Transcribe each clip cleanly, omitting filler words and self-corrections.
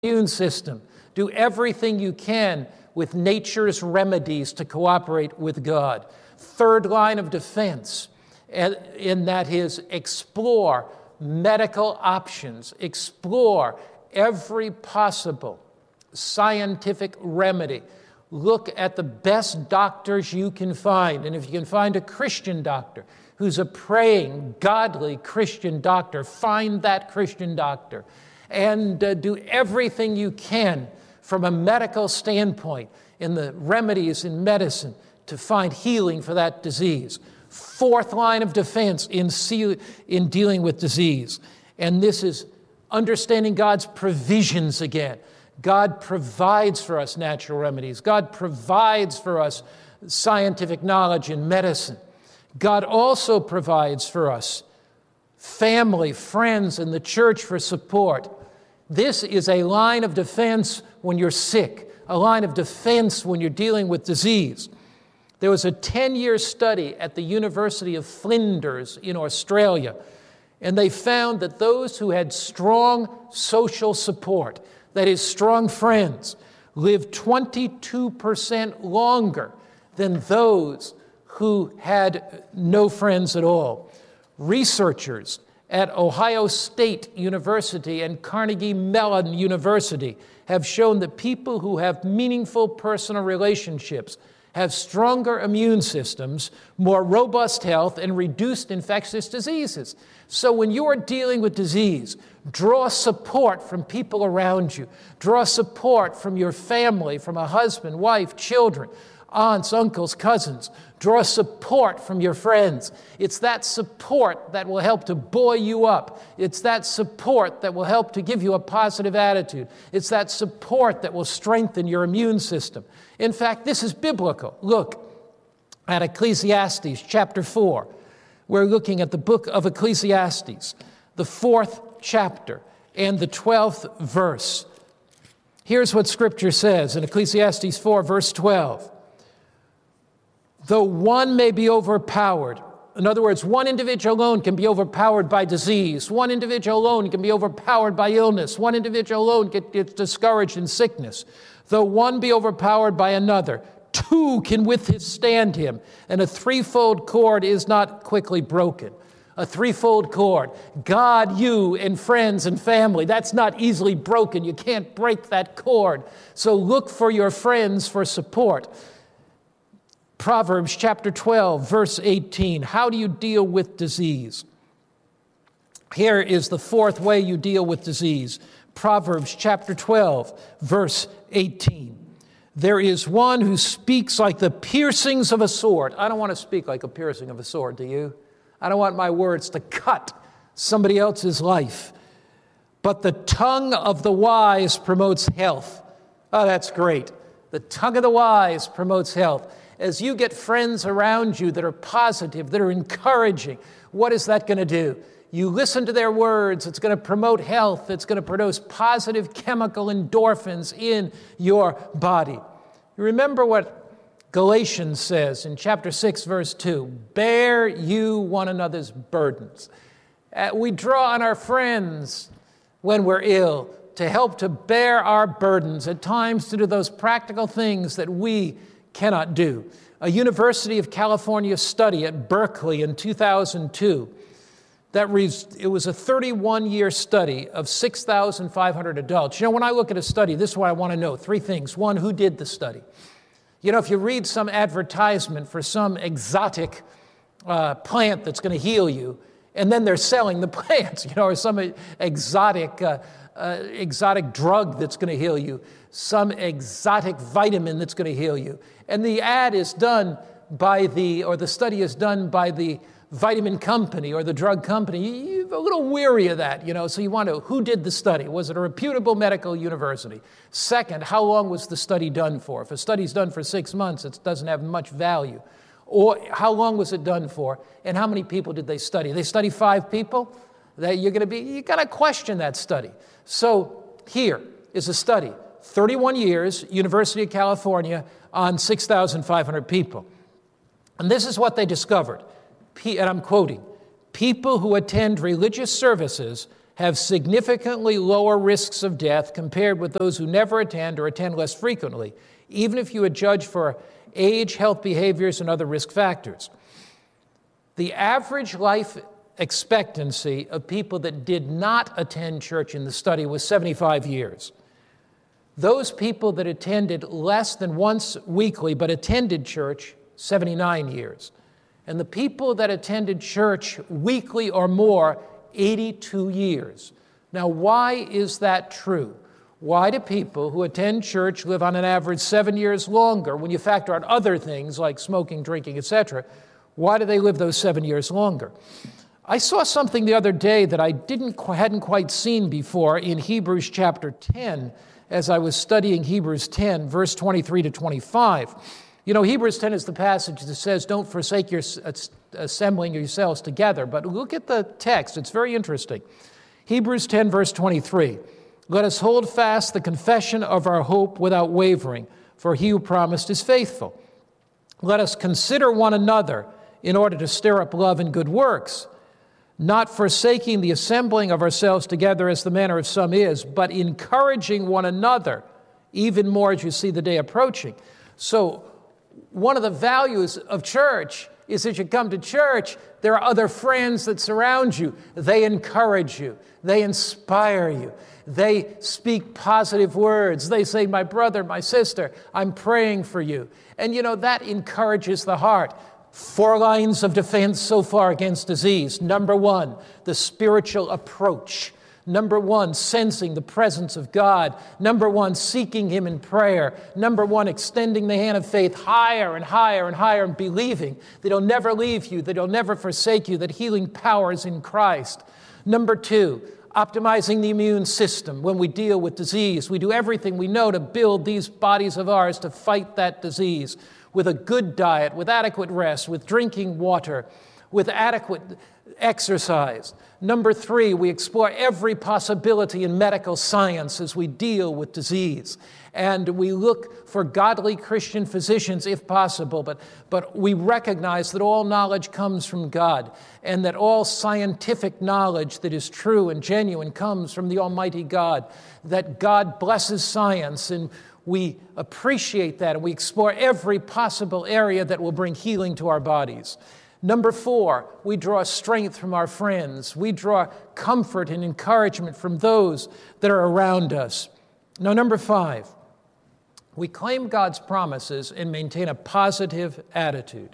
immune system. Do everything you can with nature's remedies to cooperate with God. Third line of defense, and that is explore medical options. Explore every possible scientific remedy. Look at the best doctors you can find. And if you can find a Christian doctor who's a praying, godly Christian doctor, find that Christian doctor. And do everything you can from a medical standpoint in the remedies in medicine to find healing for that disease. Fourth line of defense in dealing with disease. And this is understanding God's provisions again. God provides for us natural remedies. God provides for us scientific knowledge in medicine. God also provides for us family, friends, and the church for support. This is a line of defense when you're sick, a line of defense when you're dealing with disease. There was a 10-year study at the University of Flinders in Australia, and they found that those who had strong social support, that is, strong friends, lived 22% longer than those who had no friends at all. Researchers at Ohio State University and Carnegie Mellon University have shown that people who have meaningful personal relationships have stronger immune systems, more robust health, and reduced infectious diseases. So when you are dealing with disease, draw support from people around you. Draw support from your family, from a husband, wife, children, aunts, uncles, cousins. Draw support from your friends. It's that support that will help to buoy you up. It's that support that will help to give you a positive attitude. It's that support that will strengthen your immune system. In fact, this is biblical. Look at Ecclesiastes chapter 4. We're looking at the book of Ecclesiastes, the 4th chapter and the 12th verse. Here's what Scripture says in Ecclesiastes 4, verse 12. Though one may be overpowered, in other words, one individual alone can be overpowered by disease. One individual alone can be overpowered by illness. One individual alone gets discouraged in sickness. Though one be overpowered by another, two can withstand him, and a threefold cord is not quickly broken. A threefold cord. God, you, and friends and family. That's not easily broken. You can't break that cord. So look for your friends for support. Proverbs chapter 12, verse 18. How do you deal with disease? Here is the fourth way you deal with disease. Proverbs chapter 12, verse 18. There is one who speaks like the piercings of a sword. I don't want to speak like a piercing of a sword, do you? I don't want my words to cut somebody else's life. But the tongue of the wise promotes health. Oh, that's great. The tongue of the wise promotes health. As you get friends around you that are positive, that are encouraging, what is that going to do? You listen to their words. It's going to promote health. It's going to produce positive chemical endorphins in your body. You remember what Galatians says in chapter 6, verse 2, bear you one another's burdens. We draw on our friends when we're ill to help to bear our burdens, at times to do those practical things that we cannot do. A University of California study at Berkeley in 2002, it was a 31-year study of 6,500 adults. You know, when I look at a study, this is what I want to know. Three things. One, who did the study? You know, if you read some advertisement for some exotic plant that's going to heal you, and then they're selling the plants, you know, or some exotic drug that's going to heal you, some exotic vitamin that's going to heal you. And the ad is done by the study is done by the vitamin company or the drug company. You're a little weary of that, you know, so you want to, who did the study? Was it a reputable medical university? Second, how long was the study done for? If a study's done for 6 months, it doesn't have much value. Or how long was it done for? And how many people did they study? They study 5 people? You got to question that study. So here is a study, 31 years, University of California, on 6,500 people. And this is what they discovered. And I'm quoting, people who attend religious services have significantly lower risks of death compared with those who never attend or attend less frequently, even if you adjudge for age, health behaviors, and other risk factors. The average life expectancy of people that did not attend church in the study was 75 years. Those people that attended less than once weekly but attended church, 79 years. And the people that attended church weekly or more, 82 years. Now, why is that true? Why do people who attend church live on an average 7 years longer when you factor out other things like smoking, drinking, etc.? Why do they live those 7 years longer? I saw something the other day that I hadn't quite seen before in Hebrews chapter 10 as I was studying Hebrews 10, verse 23 to 25. You know, Hebrews 10 is the passage that says, don't forsake your assembling yourselves together. But look at the text. It's very interesting. Hebrews 10, verse 23. Let us hold fast the confession of our hope without wavering, for he who promised is faithful. Let us consider one another in order to stir up love and good works, not forsaking the assembling of ourselves together as the manner of some is, but encouraging one another, even more as you see the day approaching. So one of the values of church is that you come to church, there are other friends that surround you. They encourage you. They inspire you. They speak positive words. They say, my brother, my sister, I'm praying for you. And you know, that encourages the heart. 4 lines of defense so far against disease. Number 1, the spiritual approach. Number 1, sensing the presence of God. Number 1, seeking him in prayer. Number 1, extending the hand of faith higher and higher and higher and believing that he'll never leave you, that he'll never forsake you, that healing power is in Christ. Number 2, optimizing the immune system. When we deal with disease, we do everything we know to build these bodies of ours to fight that disease with a good diet, with adequate rest, with drinking water, with adequate exercise. Number 3, we explore every possibility in medical science as we deal with disease. And we look for godly Christian physicians if possible, but we recognize that all knowledge comes from God and that all scientific knowledge that is true and genuine comes from the Almighty God, that God blesses science, and we appreciate that, and we explore every possible area that will bring healing to our bodies. Number 4, we draw strength from our friends. We draw comfort and encouragement from those that are around us. Now, number 5, we claim God's promises and maintain a positive attitude.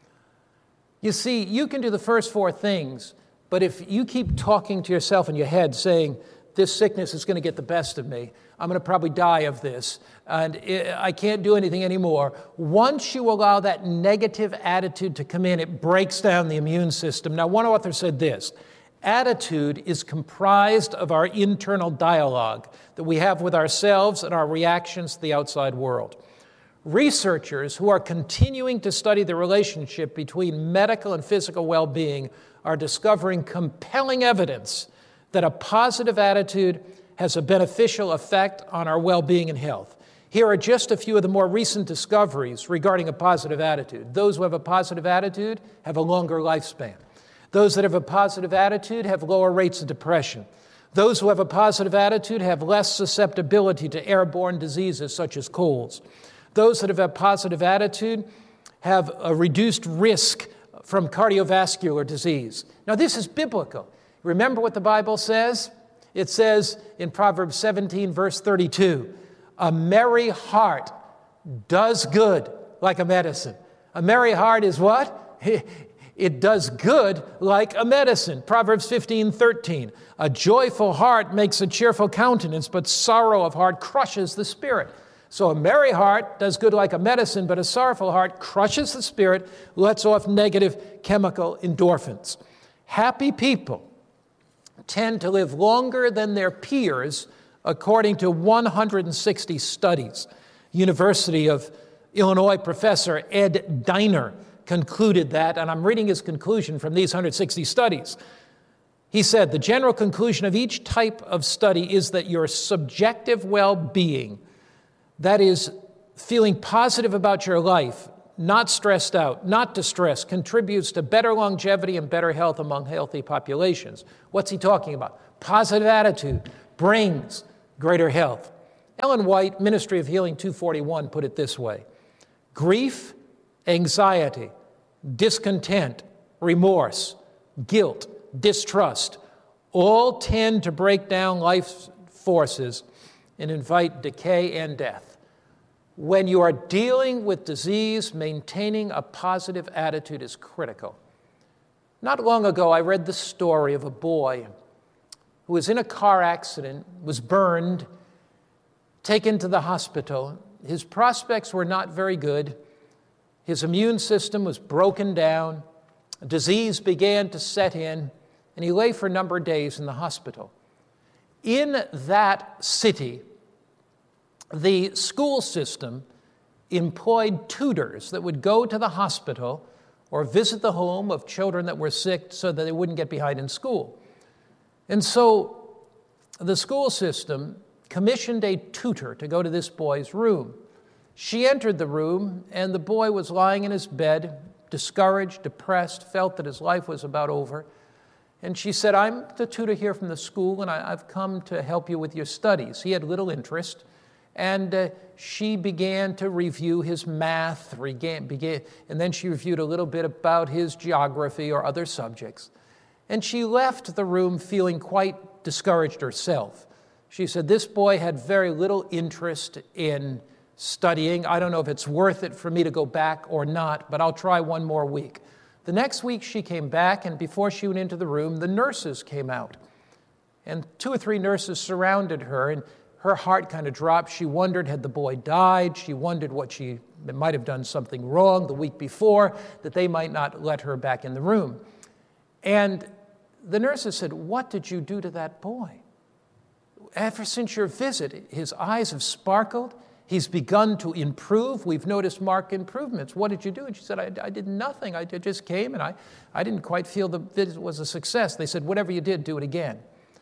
You see, you can do the first 4 things, but if you keep talking to yourself in your head saying, this sickness is going to get the best of me, I'm going to probably die of this, and I can't do anything anymore. Once you allow that negative attitude to come in, it breaks down the immune system. Now, one author said this, attitude is comprised of our internal dialogue that we have with ourselves and our reactions to the outside world. Researchers who are continuing to study the relationship between medical and physical well-being are discovering compelling evidence that a positive attitude has a beneficial effect on our well-being and health. Here are just a few of the more recent discoveries regarding a positive attitude. Those who have a positive attitude have a longer lifespan. Those that have a positive attitude have lower rates of depression. Those who have a positive attitude have less susceptibility to airborne diseases such as colds. Those that have a positive attitude have a reduced risk from cardiovascular disease. Now, this is biblical. Remember what the Bible says? It says in Proverbs 17, verse 32, a merry heart does good like a medicine. A merry heart is what? It does good like a medicine. Proverbs 15:13. A joyful heart makes a cheerful countenance, but sorrow of heart crushes the spirit. So a merry heart does good like a medicine, but a sorrowful heart crushes the spirit, lets off negative chemical endorphins. Happy people tend to live longer than their peers, according to 160 studies. University of Illinois professor Ed Diner concluded that, and I'm reading his conclusion from these 160 studies. He said, the general conclusion of each type of study is that your subjective well-being, that is, feeling positive about your life, not stressed out, not distressed, contributes to better longevity and better health among healthy populations. What's he talking about? positive attitude brings greater health. Ellen White, Ministry of Healing 241, put it this way: grief, anxiety, discontent, remorse, guilt, distrust, all tend to break down life's forces and invite decay and death. When you are dealing with disease, maintaining a positive attitude is critical. Not long ago, I read the story of a boy who was in a car accident, was burned, taken to the hospital. His prospects were not very good. His immune system was broken down. A disease began to set in, and he lay for a number of days in the hospital. In that city, the school system employed tutors that would go to the hospital or visit the home of children that were sick so that they wouldn't get behind in school. And so the school system commissioned a tutor to go to this boy's room. She entered the room, and the boy was lying in his bed, discouraged, depressed, felt that his life was about over. And she said, "I'm the tutor here from the school, and I've come to help you with your studies." He had little interest, and she began to review his math, and then she reviewed a little bit about his geography or other subjects. And she left the room feeling quite discouraged herself. She said, "This boy had very little interest in studying. I don't know if it's worth it for me to go back or not, but I'll try one more week." The next week she came back, and before she went into the room, the nurses came out. And 2 or 3 nurses surrounded her, and her heart kind of dropped. She wondered, had the boy died? She wondered what she might have done something wrong the week before, that they might not let her back in the room. And the nurses said, "What did you do to that boy? Ever since your visit, his eyes have sparkled. He's begun to improve. We've noticed marked improvements. What did you do?" And she said, I did nothing. I just came, and I didn't quite feel the visit was a success. They said, "Whatever you did, do it again."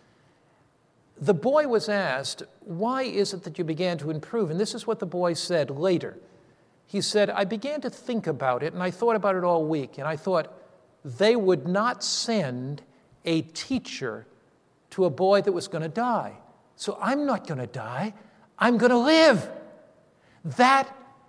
The boy was asked, "Why is it that you began to improve?" And this is what the boy said later. He said, "I began to think about it, and I thought about it all week, and I thought they would not send a teacher to a boy that was going to die. So I'm not going to die. I'm going to live." That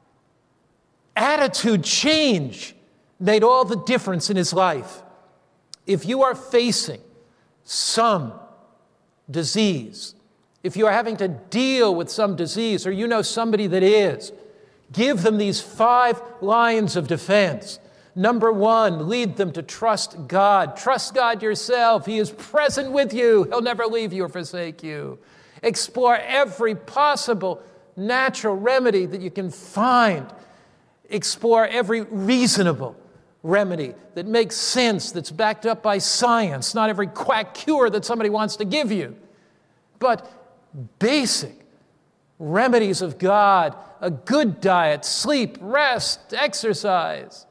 attitude change made all the difference in his life. If you are facing some disease, if you are having to deal with some disease, or you know somebody that is, give them these 5 lines of defense. Number 1, lead them to trust God. Trust God yourself. He is present with you. He'll never leave you or forsake you. Explore every possible natural remedy that you can find. Explore every reasonable remedy that makes sense, that's backed up by science, not every quack cure that somebody wants to give you, but basic remedies of God, a good diet, sleep, rest, exercise.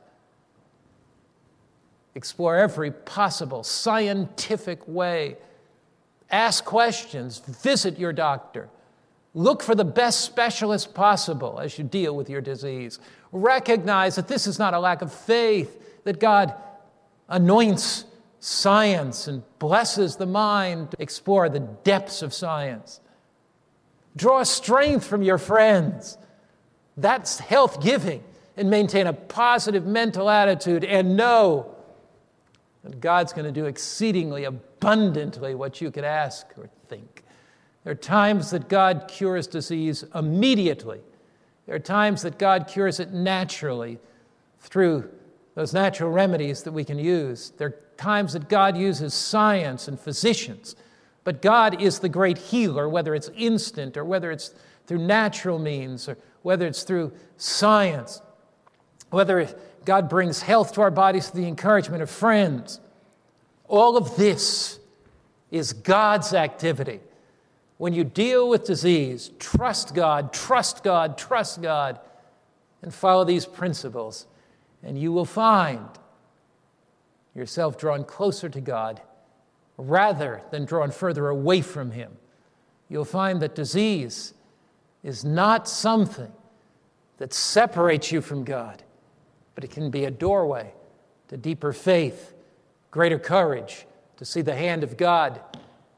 Explore every possible scientific way. Ask questions, visit your doctor. Look for the best specialist possible as you deal with your disease. Recognize that this is not a lack of faith, that God anoints science and blesses the mind to explore the depths of science. Draw strength from your friends. That's health-giving. And maintain a positive mental attitude and know that God's going to do exceedingly abundantly what you could ask or think. There are times that God cures disease immediately. There are times that God cures it naturally through those natural remedies that we can use. There are times that God uses science and physicians. But God is the great healer, whether it's instant or whether it's through natural means or whether it's through science, whether God brings health to our bodies through the encouragement of friends. All of this is God's activity. When you deal with disease, trust God, trust God, trust God, and follow these principles, and you will find yourself drawn closer to God rather than drawn further away from Him. You'll find that disease is not something that separates you from God, but it can be a doorway to deeper faith, greater courage, to see the hand of God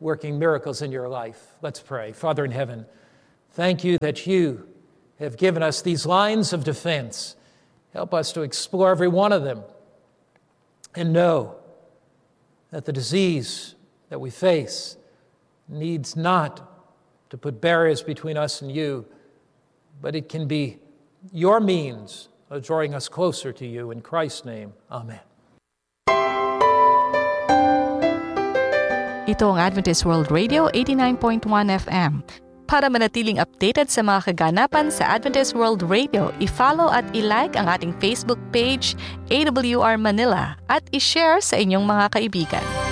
working miracles in your life. Let's pray. Father in heaven, thank you that you have given us these lines of defense. Help us to explore every one of them and know that the disease that we face needs not to put barriers between us and you, but it can be your means of drawing us closer to you. In Christ's name, amen. Ito ang Adventist World Radio 89.1 FM. Para manatiling updated sa mga kaganapan sa Adventist World Radio, i-follow at i-like ang ating Facebook page, AWR Manila, at i-share sa inyong mga kaibigan.